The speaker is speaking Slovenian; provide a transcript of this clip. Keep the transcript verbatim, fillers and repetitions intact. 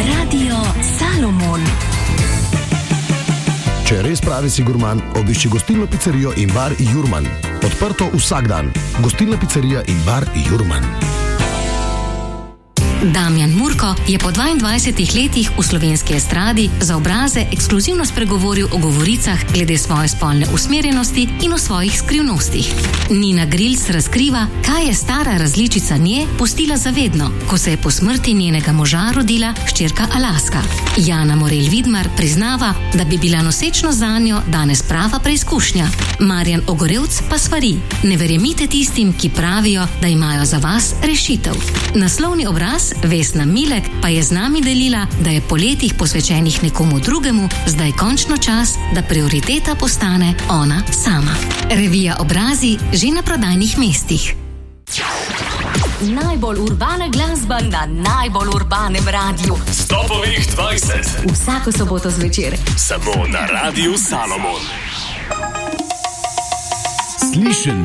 Radio Salomon. Če res pravi si gurman, obišči gostilno pizzerijo in bar Jurman. Odprto vsak dan. Gostilna pizzerija in bar Jurman. Damjan Murko je po dvaindvajsetih letih v slovenski estradi za obraze ekskluzivno spregovoril o govoricah glede svoje spolne usmerjenosti in o svojih skrivnostih. Nina Grilc razkriva, kaj je stara različica nje pustila zavedno, ko se je po smrti njenega moža rodila hčerka Alaska. Jana Morel Vidmar priznava, da bi bila nosečnost zanjo danes prava preizkušnja. Marjan Ogorevc pa svari: ne verjemite tistim, ki pravijo, da imajo za vas rešitev. Naslovni obraz Vesna Milek pa je z nami delila, da je po letih posvečenih nekomu drugemu zdaj končno čas, da prioriteta postane ona sama. Revija Obrazi že na prodajnih mestih. Najbolj urbana glasba na najbolj urbanem radiju. Stopovih dvajset. Vsako soboto zvečer. Samo na Radiu Salomon. Slišen